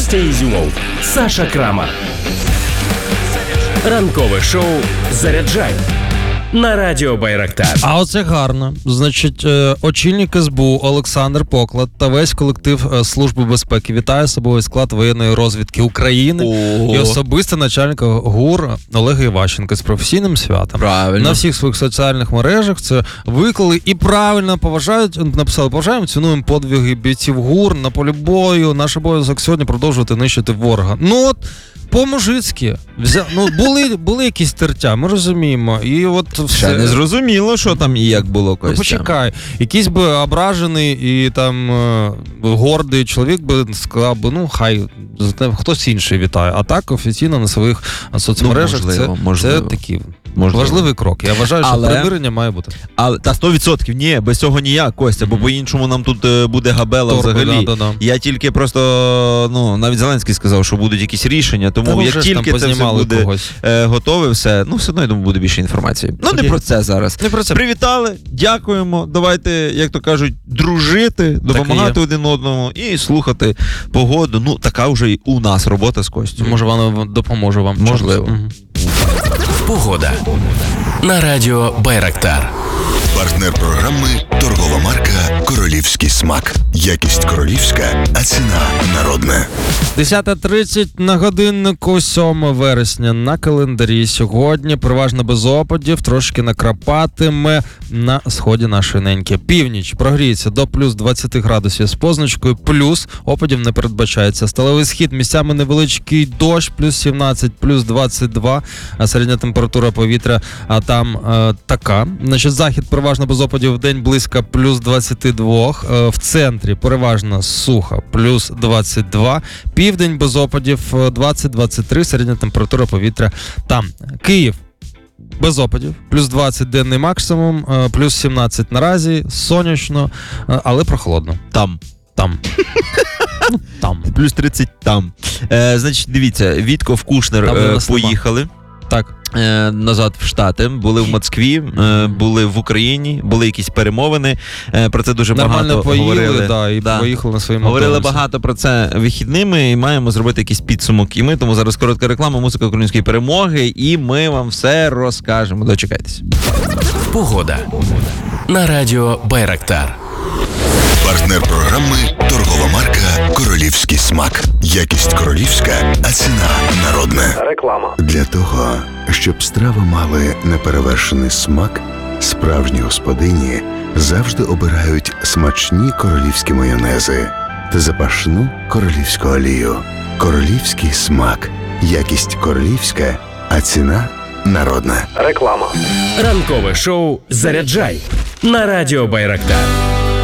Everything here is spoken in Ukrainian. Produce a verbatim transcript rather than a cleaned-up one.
Костя Ізюмов, Саша Крамар. Ранкове шоу «Заряджай» на радіо Байрактар. А оце гарно. Значить, очільник ес бе у Олександр Поклад та весь колектив Служби безпеки вітає особовий склад воєнної розвідки України. Ого. І особисто начальника ГУР Олега Іващенка з професійним святом. Правильно. На всіх своїх соціальних мережах це виклали і правильно поважають, написали, поважаємо, цінуємо подвиги бійців ГУР на полі бою. Наш обов'язок сьогодні продовжувати нищити ворога. Ну от, по-мужицьки. Взя... Ну, були, були якісь тертя, ми розуміємо. І от все... Ще не зрозуміло, що там і як було, Костя. Ну, почекай. Якийсь би ображений і там е, гордий чоловік би сказав би, ну, хай хтось інший вітає. А так офіційно на своїх соцмережах ну, можливо, це, можливо. це такі можливо. важливий крок. Я вважаю, що але... примирення має бути. Але, та сто відсотків, ні, без цього ніяк, Костя, mm-hmm. бо по-іншому нам тут буде габела Торби, взагалі. Да, да, да. Я тільки просто, ну, навіть Зеленський сказав, що будуть якісь рішення, тому як тільки це все буде е, готове, все, ну, все одно, я думаю, буде більше інформації. Ну, okay. не про це зараз. Не про це. Привітали, дякуємо, давайте, як то кажуть, дружити, допомагати один одному і слухати погоду. Ну, така вже і у нас робота з Костю. Може, вона допоможе вам. Можливо. Угу. Погода на радіо Байрактар. Партнер програми – торгова марка «Королівський смак». Якість королівська, а ціна народна. десята тридцять на годиннику, сьоме вересня на календарі. Сьогодні переважно без опадів, трошки накрапатиме на сході нашої неньки. Північ прогріється до плюс двадцять градусів з позначкою, плюс опадів не передбачається. Сталевий схід місцями невеличкий дощ, плюс сімнадцять, плюс двадцять два, а середня температура повітря а там е, така. Значить, захід переважно без опадів в день близько плюс двадцять два, е, в центрі переважно сухо, плюс двадцять два, південь без опадів двадцять двадцять три, середня температура повітря там. Київ без опадів, плюс двадцять денний максимум, плюс сімнадцять наразі, сонячно, але прохолодно. Там. Там. Ну, там. Плюс тридцять там. Е, значить, дивіться, Вітков, Кушнер е, поїхали. Так. Е, назад в Штати, були в Москві, е, були в Україні, були якісь перемовини, е, про це дуже Нормально багато поїли, говорили. Да, і да. поїхали на своєму Говорили автобусі. Багато про це вихідними і маємо зробити якийсь підсумок. І ми, тому зараз коротка реклама, музика української перемоги, і ми вам все розкажемо. Дочекайтесь. Погода на радіо Байрактар. Партнер програми – торгова марка «Королівський смак». Якість королівська, а ціна народна. Реклама. Для того, щоб страви мали неперевершений смак, справжні господині завжди обирають смачні королівські майонези та запашну королівську олію. Королівський смак. Якість королівська, а ціна народна. Реклама. Ранкове шоу «Заряджай» на радіо Байрактар.